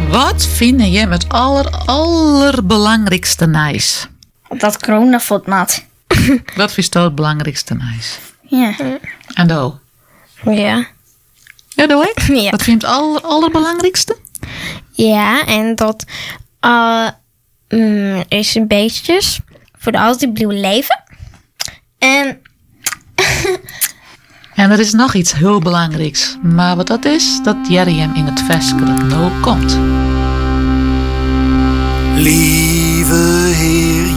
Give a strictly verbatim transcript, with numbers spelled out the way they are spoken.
Wat vind je het aller, allerbelangrijkste nijs? Dat corona valt maat. Wat vind je het belangrijkste nijs? Ja. En Do? Ja. Ja, doe ik? Ja. Wat vind je het aller, allerbelangrijkste? Ja, en dat uh, mm, is een beestjes voor de altijd blijven leven. En En er is nog iets heel belangrijks. Maar wat dat is, dat Jerry hem in het versje dat nou komt. Lieve Heer